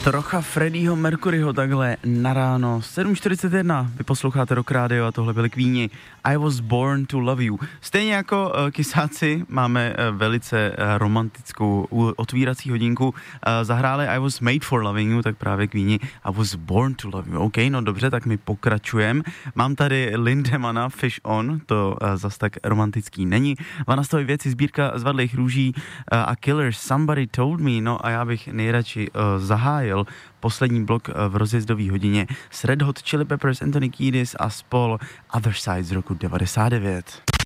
Trocha Freddieho Mercuryho takhle na ráno. 7:41, vy posloucháte Rock Radio a tohle byli Queeni. I was born to love you. Stejně jako Kysáci máme velice romantickou otvírací hodinku. Zahráli I was made for loving you, tak právě Queeni I was born to love you. OK, no dobře, tak my pokračujeme. Mám tady Lindemana, Fish On, to zas tak romantický není. Vanastové věci, sbírka Zvadlých růží a Killers, Somebody Told Me, no a já bych nejradši zahájil poslední blok v rozjezdové hodině s Red Hot Chili Peppers, Anthony Kiedis a spol Other Side z roku 99.